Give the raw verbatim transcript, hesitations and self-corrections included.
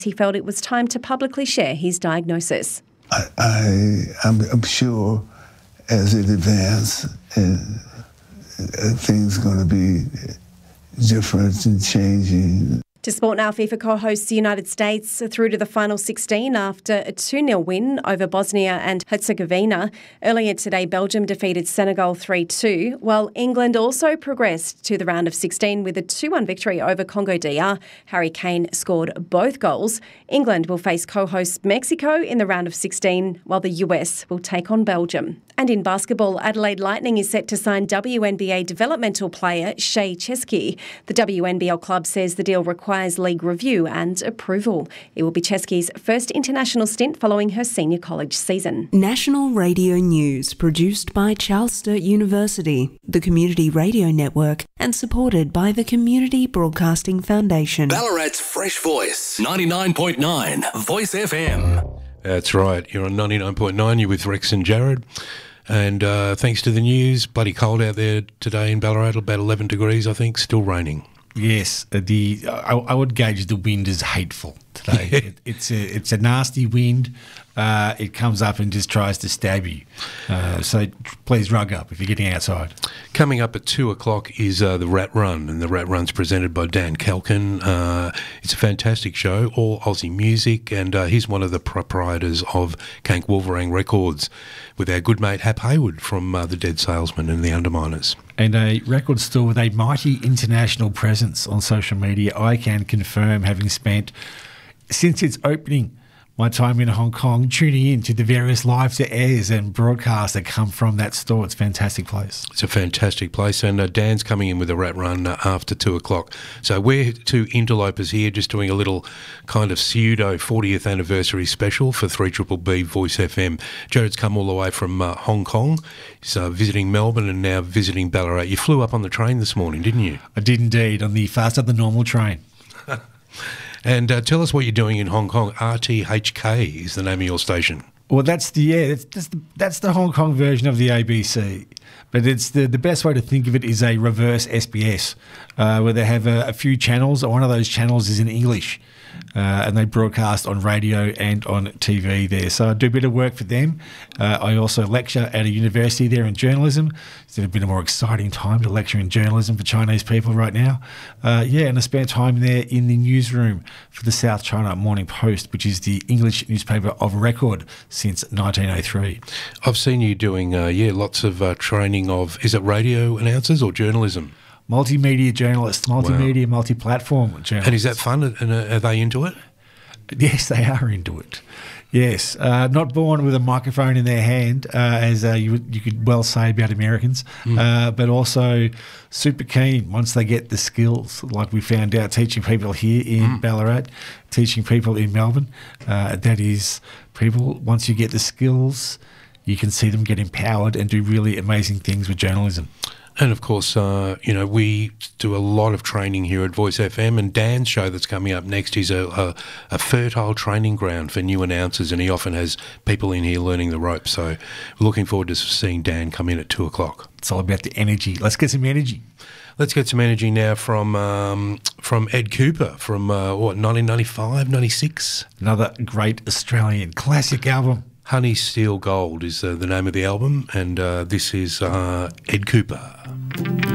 He felt it was time to publicly share his diagnosis. I, I, I'm, I'm sure as it advances, and uh, things are going to be different and changing. To Sport Now, FIFA co-hosts the United States through to the final sixteen after a two nil win over Bosnia and Herzegovina. Earlier today, Belgium defeated Senegal three two, while England also progressed to the round of sixteen with a two one victory over Congo D R. Harry Kane scored both goals. England will face co-host Mexico in the round of sixteen, while the U S will take on Belgium. And in basketball, Adelaide Lightning is set to sign W N B A developmental player Shea Chesky. The W N B L club says the deal requires league review and approval. It will be Chesky's first international stint following her senior college season. National Radio News, produced by Charles Sturt University, the Community Radio Network, and supported by the Community Broadcasting Foundation. Ballarat's Fresh Voice, ninety-nine point nine, Voice F M. That's right. You're on ninety-nine point nine. You're with Rex and Jared. And uh, thanks to the news, bloody cold out there today in Ballarat, about eleven degrees, I think, still raining. Yes, the I, I would gauge the wind as hateful today. it, it's a it's a nasty wind. Uh, it comes up and just tries to stab you. Uh, so please rug up if you're getting outside. Coming up at two o'clock is uh, the Rat Run, and the Rat Run's presented by Dan Kelkin. Uh, it's a fantastic show, all Aussie music, and uh, he's one of the proprietors of Kank Wolverine Records with our good mate Hap Hayward from uh, The Dead Salesman and The Underminers. And a record store with a mighty international presence on social media. I can confirm, having spent, since its opening, my time in Hong Kong, tuning in to the various live to airs and broadcasts that come from that store. It's a fantastic place. It's a fantastic place, and uh, Dan's coming in with a Rat Run uh, after two o'clock. So we're two interlopers here, just doing a little kind of pseudo fortieth anniversary special for three B B B Voice F M. Jared's come all the way from uh, Hong Kong. He's uh, visiting Melbourne and now visiting Ballarat. You flew up on the train this morning, didn't you? I did indeed, on the faster than normal train. And uh, tell us what you're doing in Hong Kong. R T H K is the name of your station. Well, that's the yeah, that's, that's the that's the Hong Kong version of the A B C. But it's the the best way to think of it is a reverse S B S, uh, where they have a, a few channels. One of those channels is in English, uh, and they broadcast on radio and on T V there. So I do a bit of work for them. Uh, I also lecture at a university there in journalism. It's a bit of a more exciting time to lecture in journalism for Chinese people right now. Uh, yeah, and I spent time there in the newsroom for the South China Morning Post, which is the English newspaper of record since nineteen oh three. I've seen you doing, uh, yeah, lots of uh, training of, is it radio announcers or journalism? Multimedia journalists, multimedia, wow. multi-platform journalists. And is that fun? And are they into it? Yes, they are into it. Yes, uh, not born with a microphone in their hand, uh, as uh, you you could well say about Americans, mm. uh, but also super keen once they get the skills, like we found out teaching people here in mm. Ballarat, teaching people in Melbourne. Uh, that is, people, once you get the skills, you can see them get empowered and do really amazing things with journalism. And, of course, uh, you know, we do a lot of training here at Voice F M, and Dan's show that's coming up next is a, a, a fertile training ground for new announcers, and he often has people in here learning the ropes. So we're looking forward to seeing Dan come in at two o'clock. It's all about the energy. Let's get some energy. Let's get some energy now from um, from Ed Cooper from, uh, what, nineteen ninety-five, ninety-six? Another great Australian classic album. Honey Steel Gold is uh, the name of the album, and uh, this is uh, Ed Cooper.